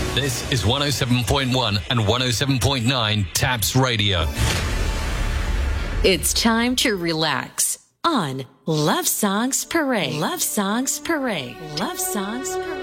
This is 107.1 and 107.9 Taps Radio. It's time to relax on Love Songs Parade. Love Songs Parade. Love Songs Parade.